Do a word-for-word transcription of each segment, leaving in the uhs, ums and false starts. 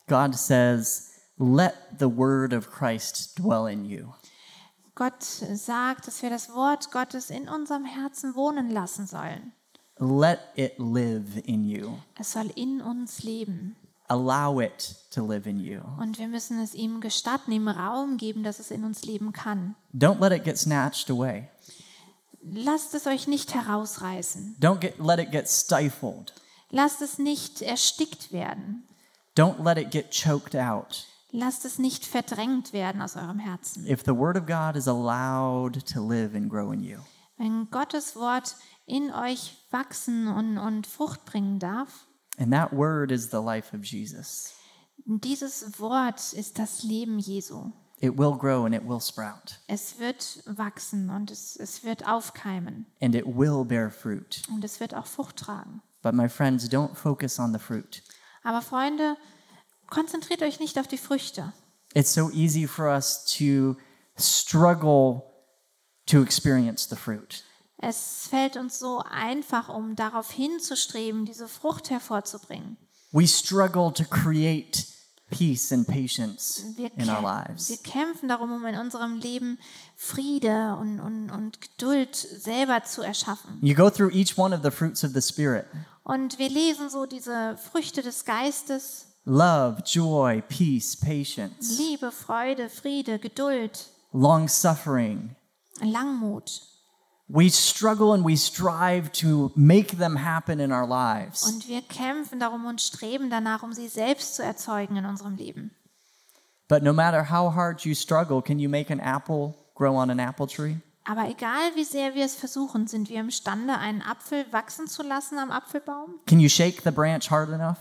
God says, let the word of Christ dwell in you. Gott sagt, dass wir das Wort Gottes in unserem Herzen wohnen lassen sollen. Let it live in you. Es soll in uns leben. Allow it to live in you. Und wir müssen es ihm gestatten, ihm Raum geben, dass es in uns leben kann. Don't let it get snatched away. Lasst es euch nicht herausreißen. Don't get, let it get stifled. Lasst es nicht erstickt werden. Don't let it get choked out. Lasst es nicht verdrängt werden aus eurem Herzen. If the word of God is allowed to live and grow in you, Wenn Gottes Wort in euch wachsen und, und Frucht bringen darf, and that word is the life of Jesus, dieses Wort ist das Leben Jesu. it will grow and it will sprout, Es wird wachsen und es, es wird aufkeimen and it will bear fruit. und es wird auch Frucht tragen. But my friends, don't focus on the fruit. Aber Freunde, konzentriert euch nicht auf die Früchte. It's so easy for us to struggle to experience the fruit. Es fällt uns so einfach, um darauf hinzustreben, diese Frucht hervorzubringen. We struggle to create peace and patience Wir, in our kä- wir lives. kämpfen darum, um in unserem Leben Friede und, und, und Geduld selber zu erschaffen. You go through each one of the fruits of the Spirit. Und wir lesen so diese Früchte des Geistes: Love, joy, peace, patience, Liebe, Freude, Friede, Geduld, long-suffering. Langmut. We struggle and we strive to make them happen in our lives. Und wir kämpfen darum und streben danach, um sie selbst zu erzeugen in unserem Leben. But no matter how hard you struggle, can you make an apple grow on an apple tree? Aber egal wie sehr wir es versuchen, sind wir imstande, einen Apfel wachsen zu lassen am Apfelbaum? Can you shake the branch hard enough?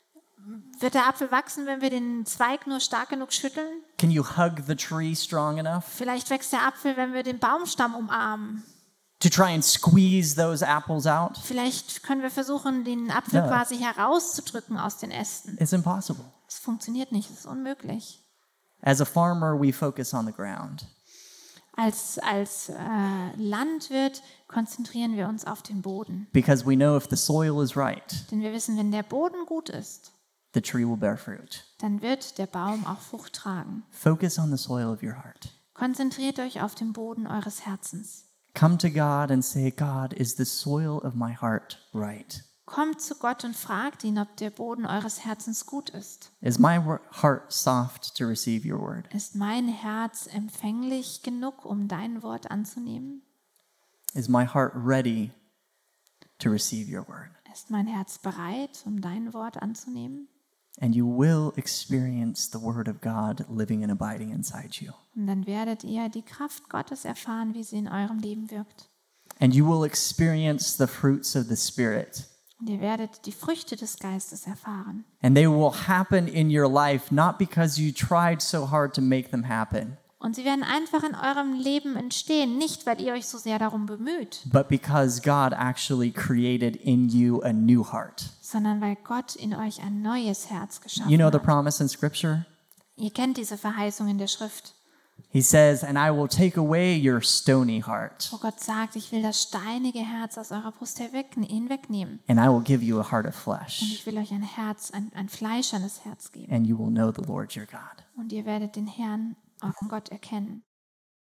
Wird der Apfel wachsen, wenn wir den Zweig nur stark genug schütteln? Can you hug the tree strong enough Vielleicht wächst der Apfel, wenn wir den Baumstamm umarmen. to try and squeeze those apples out? Vielleicht können wir versuchen, den Apfel Ja. quasi herauszudrücken aus den Ästen. It's impossible. Es funktioniert nicht, es ist unmöglich. As a farmer, we focus on the ground. Als, als äh, Landwirt konzentrieren wir uns auf den Boden. Because we know if the soil is right, Denn wir wissen, wenn der Boden gut ist, the tree will bear fruit. dann wird der Baum auch Frucht tragen. Focus on the soil of your heart. Konzentriert euch auf den Boden eures Herzens. Come to God and say, God, is the soil of my heart right? Kommt zu Gott und fragt ihn, ob der Boden eures Herzens gut ist. Is my wor- heart soft to receive your word? Ist mein Herz empfänglich genug, um dein Wort anzunehmen? Is my heart ready to receive your word? Ist mein Herz bereit, um dein Wort anzunehmen? And you will experience the word of God living and abiding inside you. Und dann werdet ihr die Kraft Gottes erfahren, wie sie in eurem Leben wirkt. And you will experience the fruits of the Spirit. Und ihr werdet die Früchte des Geistes erfahren. And they will happen in your life not because you tried so hard to make them happen, Und sie werden einfach in eurem Leben entstehen, nicht weil ihr euch so sehr darum bemüht, but because God actually created in you a new heart. sondern weil Gott in euch ein neues Herz geschaffen You know the hat. promise in Scripture? Ihr kennt diese Verheißung in der Schrift, He says, and I will take away your stony heart, wo Gott sagt, ich will das steinige Herz aus eurer Brust hinweg- hinwegnehmen. and I will give you a heart of Und flesh, ich will euch ein Herz, ein, ein fleischernes Herz geben. and you will know the Lord your God. Und ihr werdet den Herrn, euren Gott, erkennen.